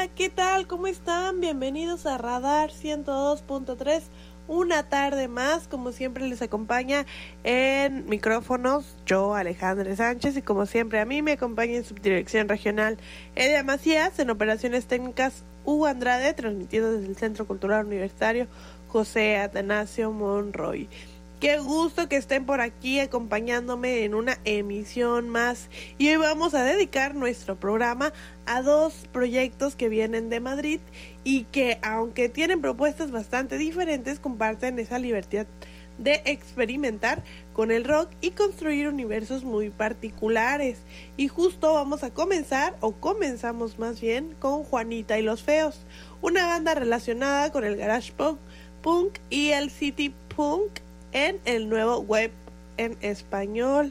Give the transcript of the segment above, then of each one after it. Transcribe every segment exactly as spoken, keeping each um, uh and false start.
Hola, ¿qué tal? ¿Cómo están? Bienvenidos a Radar ciento dos punto tres. Una tarde más, como siempre les acompaña en micrófonos yo, Alejandra Sánchez, y como siempre a mí me acompaña en subdirección regional Elia Macías, en operaciones técnicas Hugo Andrade, transmitiendo desde el Centro Cultural Universitario José Atanasio Monroy. Qué gusto que estén por aquí acompañándome en una emisión más, y hoy vamos a dedicar nuestro programa a dos proyectos que vienen de Madrid y que, aunque tienen propuestas bastante diferentes, comparten esa libertad de experimentar con el rock y construir universos muy particulares. Y justo vamos a comenzar, o comenzamos más bien, con Juanita y los Feos, una banda relacionada con el garage punk, punk y el city punk en el nuevo web en español.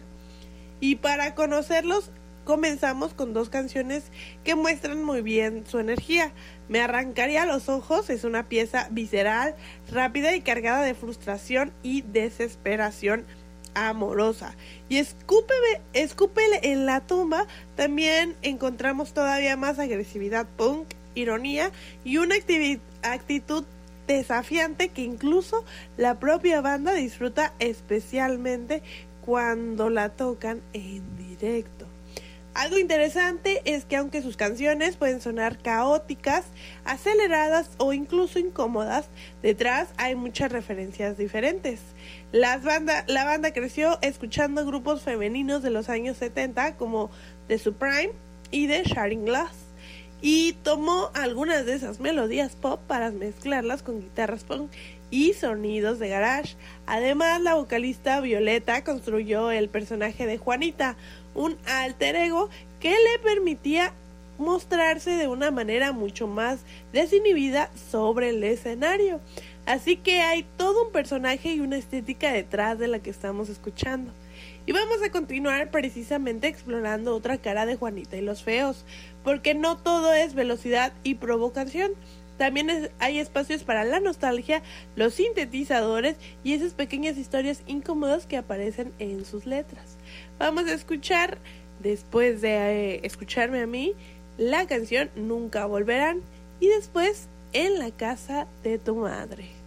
Y para conocerlos comenzamos con dos canciones que muestran muy bien su energía. Me arrancaría los ojos es una pieza visceral, rápida y cargada de frustración y desesperación amorosa. Y Escúpeme, Escúpele en la tumba también encontramos todavía más agresividad punk, ironía y una activi- actitud desafiante que incluso la propia banda disfruta, especialmente cuando la tocan en directo. Algo interesante es que aunque sus canciones pueden sonar caóticas, aceleradas o incluso incómodas, detrás hay muchas referencias diferentes. Las banda, la banda creció escuchando grupos femeninos de los años setenta como The Supreme y The Sharing Glass, y tomó algunas de esas melodías pop para mezclarlas con guitarras punk y sonidos de garage. Además, la vocalista Violeta construyó el personaje de Juanita, un alter ego que le permitía mostrarse de una manera mucho más desinhibida sobre el escenario. Así que hay todo un personaje y una estética detrás de la que estamos escuchando. Y vamos a continuar precisamente explorando otra cara de Juanita y los Feos, porque no todo es velocidad y provocación. También es, hay espacios para la nostalgia, los sintetizadores y esas pequeñas historias incómodas que aparecen en sus letras. Vamos a escuchar, después de eh, escucharme a mí, la canción Nunca Volverán, y después En la casa de tu madre.